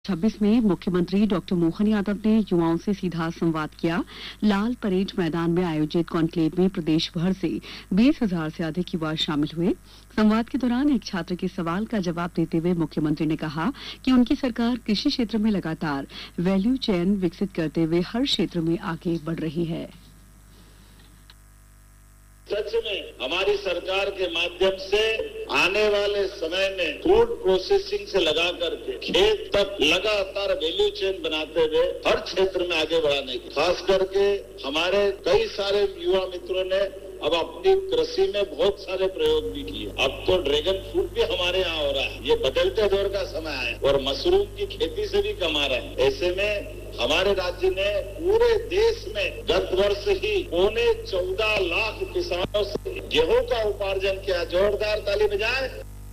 26 में मुख्यमंत्री डॉक्टर मोहन यादव ने युवाओं से सीधा संवाद किया। लाल परेड मैदान में आयोजित कॉन्क्लेव में प्रदेश भर से 20,000 से अधिक युवा शामिल हुए। संवाद के दौरान एक छात्र के सवाल का जवाब देते हुए मुख्यमंत्री ने कहा कि उनकी सरकार कृषि क्षेत्र में लगातार वैल्यू चेन विकसित करते हुए हर क्षेत्र में आगे बढ़ रही है। सच में हमारी सरकार के माध्यम से आने वाले समय में फूड प्रोसेसिंग से लगा करके खेत तक लगातार वैल्यू चेन बनाते हुए हर क्षेत्र में आगे बढ़ाने की, खास करके हमारे कई सारे युवा मित्रों ने अब अपनी कृषि में बहुत सारे प्रयोग भी किए। अब तो ड्रैगन फ्रूट भी हमारे यहाँ हो रहा है। ये बदलते दौर का समय है और मशरूम की खेती से भी कमा रहे हैं। ऐसे में हमारे राज्य ने पूरे देश में गत वर्ष ही 14.25 लाख किसानों से गेहूं का उपार्जन किया। जोरदार ताली बजाएं।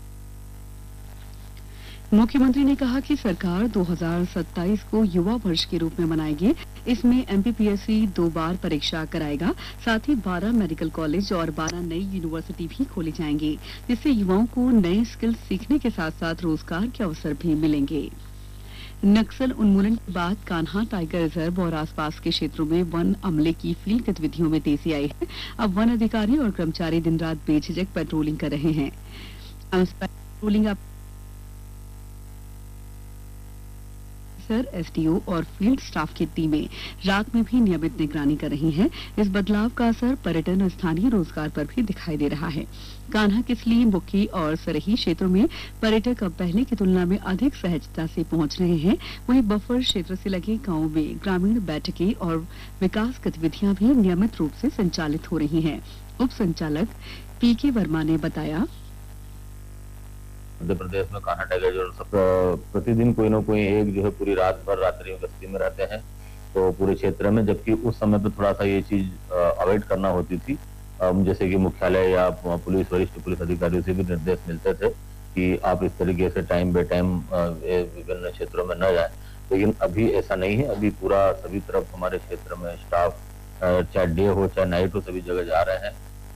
मुख्यमंत्री ने कहा कि सरकार 2027 को युवा वर्ष के रूप में मनाएगी। इसमें एमपीपीएससी 2 बार परीक्षा कराएगा। साथ ही 12 मेडिकल कॉलेज और 12 नई यूनिवर्सिटी भी खोली जाएंगी, जिससे युवाओं को नए स्किल सीखने के साथ साथ रोजगार के अवसर भी मिलेंगे। नक्सल उन्मूलन के बाद कान्हा टाइगर रिजर्व और आसपास के क्षेत्रों में वन अमले की फील्ड गतिविधियों में तेजी आई है। अब वन अधिकारी और कर्मचारी दिन रात बेझिझक पेट्रोलिंग कर रहे हैं। पेट्रोलिंग एसडीओ और फील्ड स्टाफ की टीमें रात में भी नियमित निगरानी कर रही हैं। इस बदलाव का असर पर्यटन और स्थानीय रोजगार पर भी दिखाई दे रहा है। कान्हा किसली, मुखी और सरही क्षेत्रों में पर्यटक अब पहले की तुलना में अधिक सहजता से पहुंच रहे हैं। वहीं बफर क्षेत्र से लगे गांवों में ग्रामीण बैठकें और विकास गतिविधियां भी नियमित रूप से संचालित हो रही हैं। उप संचालक पीके वर्मा ने बताया, मध्य प्रदेश में कान्हा टाइगर जो सब प्रतिदिन कोई ना कोई एक जो है पूरी रात भर रात्रि में गश्ती में रहते हैं तो पूरे क्षेत्र में, जबकि उस समय पे थोड़ा सा ये चीज अवॉइड करना होती थी। जैसे कि मुख्यालय या पुलिस वरिष्ठ पुलिस अधिकारियों से भी निर्देश मिलते थे कि आप इस तरीके से टाइम बाय टाइम विभिन्न क्षेत्रों में न जाए, लेकिन अभी ऐसा नहीं है। अभी पूरा सभी तरफ हमारे क्षेत्र में स्टाफ चाहे डे हो चाहे नाइट हो सभी जगह जा रहे हैं।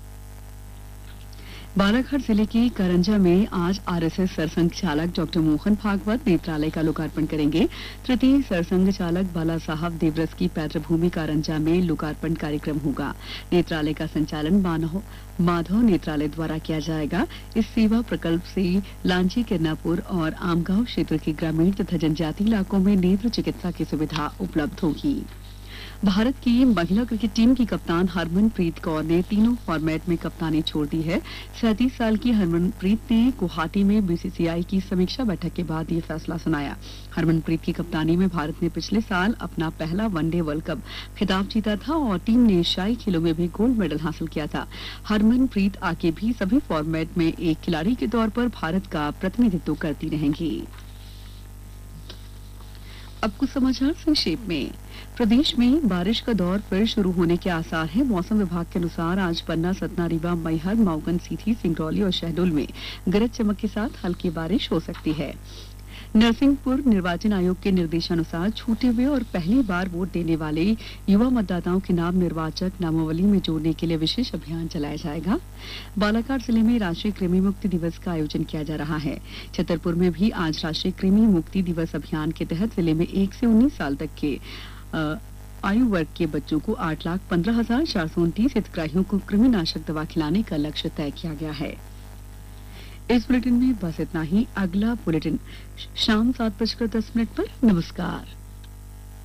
बालाघाट जिले के करंजा में आज आरएसएस सरसंघ चालक डॉक्टर मोहन भागवत नेत्रालय का लोकार्पण करेंगे। तृतीय सरसंघ चालक बाला साहब देवरस की पैतृभूमि करंजा में लोकार्पण कार्यक्रम होगा। नेत्रालय का संचालन माधव नेत्रालय द्वारा किया जाएगा। इस सेवा प्रकल्प से लांजी, किरनापुर और आमगांव क्षेत्र के ग्रामीण तथा जनजातीय इलाकों में नेत्र चिकित्सा की सुविधा उपलब्ध होगी। भारत की महिला क्रिकेट टीम की कप्तान हरमनप्रीत कौर ने तीनों फॉर्मेट में कप्तानी छोड़ दी है। 37 साल की हरमनप्रीत ने गुवाहाटी में बीसीसीआई की समीक्षा बैठक के बाद ये फैसला सुनाया। हरमनप्रीत की कप्तानी में भारत ने पिछले साल अपना पहला वनडे वर्ल्ड कप खिताब जीता था और टीम ने एशियाई खेलों में भी गोल्ड मेडल हासिल किया था। हरमनप्रीत आगे भी सभी फॉर्मेट में एक खिलाड़ी के तौर पर भारत का प्रतिनिधित्व करती रहेंगी। अब कुछ समाचार संक्षेप में। प्रदेश में बारिश का दौर फिर शुरू होने के आसार हैं। मौसम विभाग के अनुसार आज पन्ना, सतना, रीवा, मैहर, मऊगन, सीधी, सिंगरौली और शहडोल में गरज चमक के साथ हल्की बारिश हो सकती है। नरसिंहपुर निर्वाचन आयोग के निर्देशानुसार छूटे हुए और पहली बार वोट देने वाले युवा मतदाताओं के नाम निर्वाचक नामावली में जोड़ने के लिए विशेष अभियान चलाया जाएगा। बालाघाट जिले में राष्ट्रीय कृमि मुक्ति दिवस का आयोजन किया जा रहा है। छतरपुर में भी आज राष्ट्रीय कृमि मुक्ति दिवस अभियान के तहत जिले में 1 से 19 साल तक के आयु वर्ग के बच्चों को 8,15,429 हितग्राहियों को कृमिनाशक दवा खिलाने का लक्ष्य तय किया गया है। इस बुलेटिन में बस इतना ही। अगला बुलेटिन शाम 7:10 पर। नमस्कार।